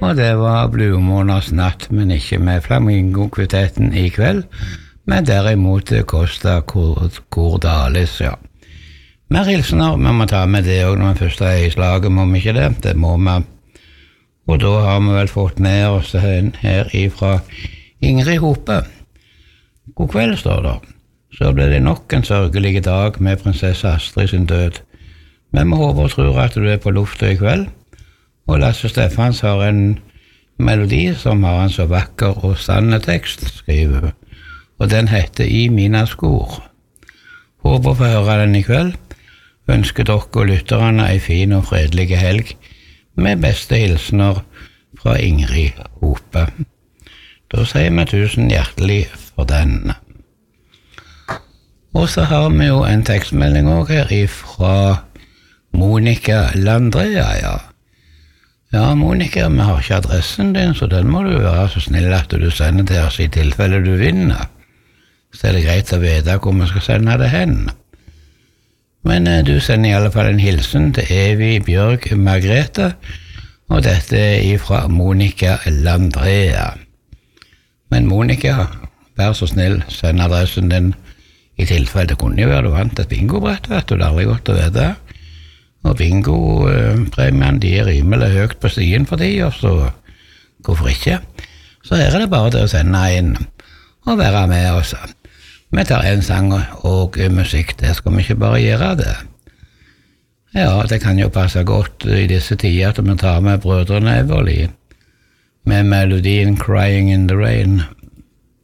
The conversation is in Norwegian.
og det var Bluemåners natt, men ikke med Flamingo-kvintetten i kveld, men derimot Costa Cordalis, ja. Mer hilsener, vi må ta med det også når vi først er i slaget, må vi ikke det? Det må vi. Og da har vi vel fått med oss her ifra Ingrid Hope. God kveld, står det. Så ble det nok en sørgelig dag med prinsesse Astrid sin død. Men vi håper og tror at du er på lufta i kveld, og Lasse Steffans har en melodi som har en så vakker og sanne tekst, skriver, og den heter I mina skor. Håper å få høre den i kveld. Ønsker dere og lytterne en fin og fredelig helg, med beste hilsener fra Ingrid Hope. Da sier vi tusen hjertelig for den. Og så har vi jo en tekstmelding også her ifra Monica Landrea, ja. Ja, Monica, vi har ikke adressen din, så den må du være så snill at du sender til oss i tilfelle du vinner. Så er det greit å vite hvor vi skal sende det hen. Men du sender i alle fall en hilsen til Evy Bjørg Margrethe, og dette er ifra Monica Landrea. Men Monica, vær så snill, send adressen din i tilfelle. Det kunne jo være du vant et bingobrett, vet du, det er aldri godt å vite. Og bingo-premien, de er rimelig høyt på stien for de, og så hvorfor ikke? Så her er det bare til å sende inn og være med oss. Vi tar en sang og musikk, det skal vi ikke bare gjøre det. Ja, det kan jo passe godt i disse tider at vi tar med brødrene Everly med melodien Crying in the Rain.